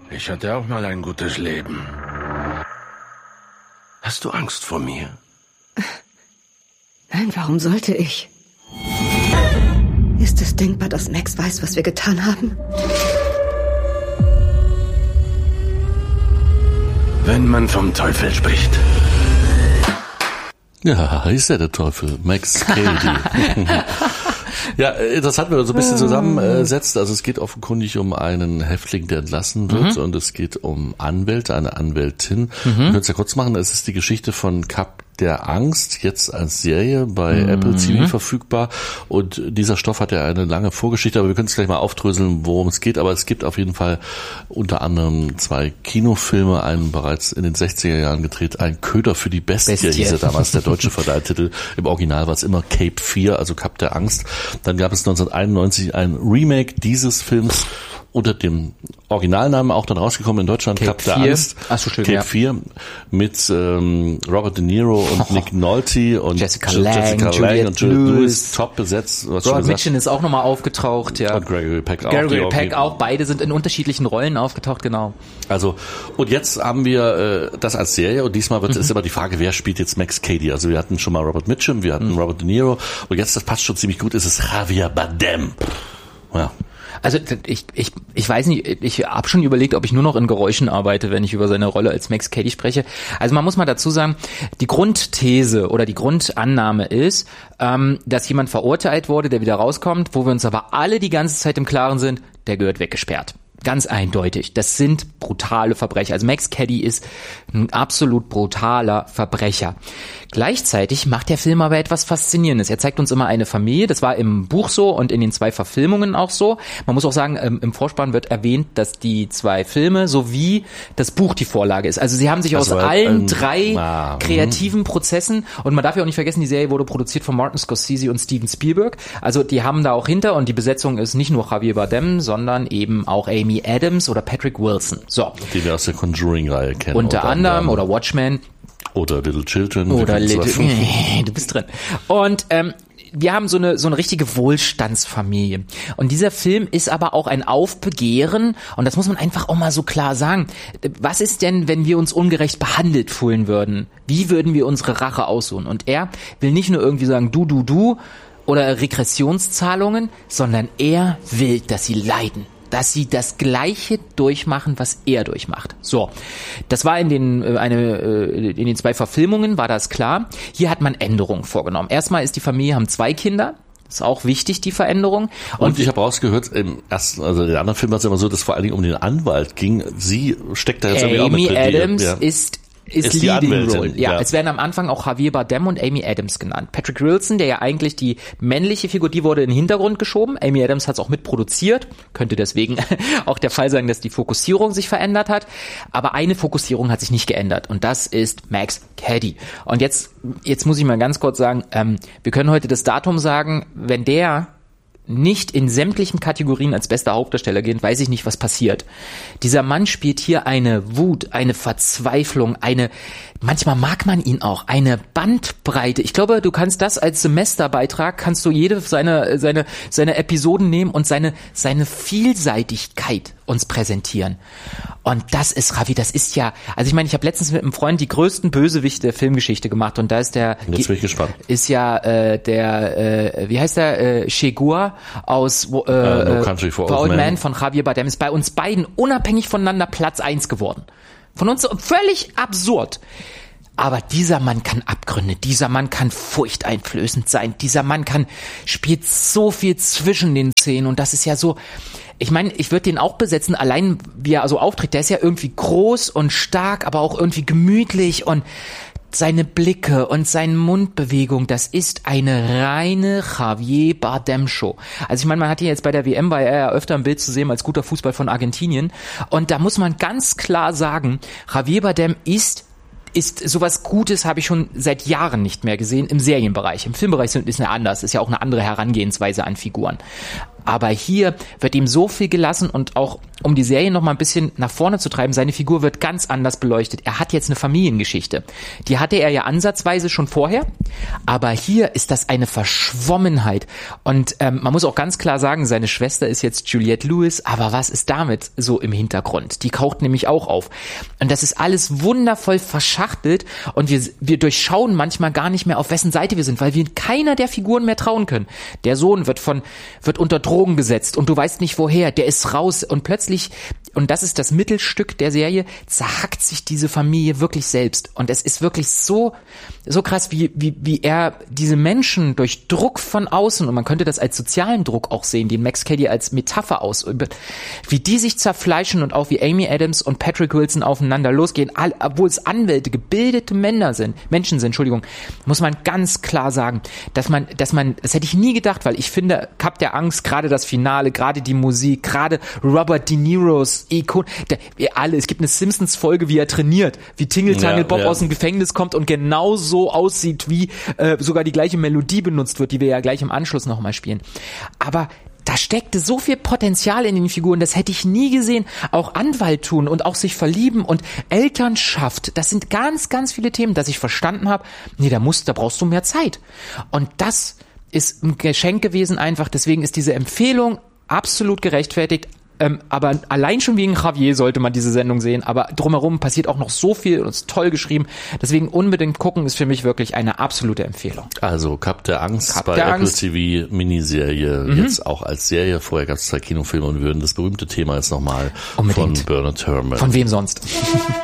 Ich hatte auch mal ein gutes Leben. Hast du Angst vor mir? Nein, warum sollte ich? Ist es denkbar, dass Max weiß, was wir getan haben? Wenn man vom Teufel spricht. Ja, ist ja der Teufel, Max Cady. Ja, das hatten wir so ein bisschen zusammensetzt. Also es geht offenkundig um einen Häftling, der entlassen wird, und es geht um Anwälte, eine Anwältin. Wir können es ja kurz machen. Es ist die Geschichte von Cup der Angst, jetzt als Serie bei Apple TV verfügbar. Und dieser Stoff hat ja eine lange Vorgeschichte, aber wir können es gleich mal aufdröseln, worum es geht. Aber es gibt auf jeden Fall unter anderem 2 Kinofilme, einen bereits in den 60er Jahren gedreht, ein Köder für die Bestie hieß er damals, der deutsche Verleihtitel. Im Original war es immer Cape 4, also Cup der Angst. Dann gab es 1991 ein Remake dieses Films unter dem Originalnamen, auch dann rausgekommen in Deutschland, Cup der Angst. Ach so, schön, Cape 4 mit Robert De Niro und Nick Nolte und Jessica Lange und Juliette Lewis. Top besetzt. Robert Mitchum ist auch nochmal aufgetaucht, ja. Und Gregory Peck auch. Gregory Peck auch. Beide sind in unterschiedlichen Rollen aufgetaucht, genau. Also, und jetzt haben wir das als Serie und diesmal ist immer die Frage, wer spielt jetzt Max Cady? Also wir hatten schon mal Robert Mitchum, wir hatten Robert De Niro und jetzt, das passt schon ziemlich gut, ist es Javier Bardem. Ja. Also ich weiß nicht, ich habe schon überlegt, ob ich nur noch in Geräuschen arbeite, wenn ich über seine Rolle als Max Cady spreche. Also man muss mal dazu sagen, die Grundthese oder die Grundannahme ist, dass jemand verurteilt wurde, der wieder rauskommt, wo wir uns aber alle die ganze Zeit im Klaren sind, der gehört weggesperrt. Ganz eindeutig. Das sind brutale Verbrecher. Also Max Cady ist ein absolut brutaler Verbrecher. Gleichzeitig macht der Film aber etwas Faszinierendes. Er zeigt uns immer eine Familie. Das war im Buch so und in den 2 Verfilmungen auch so. Man muss auch sagen, im Vorspann wird erwähnt, dass die 2 Filme sowie das Buch die Vorlage ist. Also sie haben sich aus allen 3 kreativen Prozessen, und man darf ja auch nicht vergessen, die Serie wurde produziert von Martin Scorsese und Steven Spielberg. Also die haben da auch hinter, und die Besetzung ist nicht nur Javier Bardem, sondern eben auch Amy Adams oder Patrick Wilson. So. Die wir aus der Conjuring-Reihe kennen. Unter anderem, oder Watchmen. Oder Little Children. Oder du bist drin. Und wir haben so eine richtige Wohlstandsfamilie. Und dieser Film ist aber auch ein Aufbegehren, und das muss man einfach auch mal so klar sagen. Was ist denn, wenn wir uns ungerecht behandelt fühlen würden? Wie würden wir unsere Rache aussuchen? Und er will nicht nur irgendwie sagen, du oder Regressionszahlungen, sondern er will, dass sie leiden. Dass sie das Gleiche durchmachen, was er durchmacht. So, das war in den 2 Verfilmungen, war das klar. Hier hat man Änderungen vorgenommen. Erstmal ist die Familie, haben 2 Kinder. Das ist auch wichtig, die Veränderung. Und ich habe rausgehört, im ersten, also der anderen Film war es immer so, dass es vor allen Dingen um den Anwalt ging. Sie steckt da jetzt irgendwie auch mit drin. Amy Adams ist Leading Role. Ja, ja, es werden am Anfang auch Javier Bardem und Amy Adams genannt. Patrick Wilson, der ja eigentlich die männliche Figur, die wurde in den Hintergrund geschoben. Amy Adams hat es auch mitproduziert. Könnte deswegen auch der Fall sein, dass die Fokussierung sich verändert hat. Aber eine Fokussierung hat sich nicht geändert. Und das ist Max Cady. Und jetzt muss ich mal ganz kurz sagen, wir können heute das Datum sagen, wenn der nicht in sämtlichen Kategorien als bester Hauptdarsteller geht, weiß ich nicht, was passiert. Dieser Mann spielt hier eine Wut, eine Verzweiflung, manchmal mag man ihn auch, eine Bandbreite. Ich glaube, du kannst das als Semesterbeitrag, kannst du jede seine Episoden nehmen und seine Vielseitigkeit uns präsentieren. Und das ist, Ravi, das ist ja, also ich meine, ich habe letztens mit einem Freund die größten Bösewichte der Filmgeschichte gemacht, und da ist jetzt bin ich gespannt. Ist ja wie heißt der, Chegua aus No Country for Old Men von Javier Bardem, ist bei uns beiden unabhängig voneinander Platz 1 geworden. Von uns völlig absurd. Aber dieser Mann kann Abgründe, dieser Mann kann furchteinflößend sein, dieser Mann spielt so viel zwischen den Szenen, und das ist ja so, ich meine, ich würde den auch besetzen, allein wie er also auftritt, der ist ja irgendwie groß und stark, aber auch irgendwie gemütlich, und seine Blicke und seine Mundbewegung, das ist eine reine Javier Bardem Show. Also ich meine, man hat hier jetzt bei der WM, war er ja öfter im Bild zu sehen als guter Fußball von Argentinien, und da muss man ganz klar sagen, Javier Bardem ist sowas Gutes, habe ich schon seit Jahren nicht mehr gesehen im Serienbereich. Im Filmbereich ist es ja anders, ist ja auch eine andere Herangehensweise an Figuren. Aber hier wird ihm so viel gelassen und auch, um die Serie noch mal ein bisschen nach vorne zu treiben, seine Figur wird ganz anders beleuchtet. Er hat jetzt eine Familiengeschichte. Die hatte er ja ansatzweise schon vorher, aber hier ist das eine Verschwommenheit. Und man muss auch ganz klar sagen, seine Schwester ist jetzt Juliette Lewis, aber was ist damit so im Hintergrund? Die taucht nämlich auch auf. Und das ist alles wundervoll verschachtelt und wir durchschauen manchmal gar nicht mehr, auf wessen Seite wir sind, weil wir keiner der Figuren mehr trauen können. Der Sohn wird unter Drogen gesetzt und du weißt nicht woher, der ist raus und plötzlich, und das ist das Mittelstück der Serie, zerhackt sich diese Familie wirklich selbst. Und es ist wirklich so krass, wie er diese Menschen durch Druck von außen, und man könnte das als sozialen Druck auch sehen, den Max Cady als Metapher ausübt, wie die sich zerfleischen und auch wie Amy Adams und Patrick Wilson aufeinander losgehen, obwohl es Anwälte, gebildete Menschen sind, muss man ganz klar sagen, dass man, das hätte ich nie gedacht, weil ich finde, Cup der Angst, gerade das Finale, gerade die Musik, gerade Robert De Niros Ikon, es gibt eine Simpsons-Folge, wie er trainiert, wie Tingle Bob aus dem Gefängnis kommt und genau so aussieht, wie sogar die gleiche Melodie benutzt wird, die wir ja gleich im Anschluss nochmal spielen. Aber da steckte so viel Potenzial in den Figuren, das hätte ich nie gesehen. Auch Anwalt tun und auch sich verlieben und Elternschaft, das sind ganz, ganz viele Themen, dass ich verstanden habe, da brauchst du mehr Zeit. Und das ist ein Geschenk gewesen einfach, deswegen ist diese Empfehlung absolut gerechtfertigt. Aber allein schon wegen Javier sollte man diese Sendung sehen, aber drumherum passiert auch noch so viel und ist toll geschrieben. Deswegen unbedingt gucken, ist für mich wirklich eine absolute Empfehlung. Also Cup der Angst bei Apple TV Miniserie, jetzt auch als Serie. Vorher gab es 2 Kinofilme und würden das berühmte Thema jetzt nochmal von Bernard Herrmann. Von wem sonst?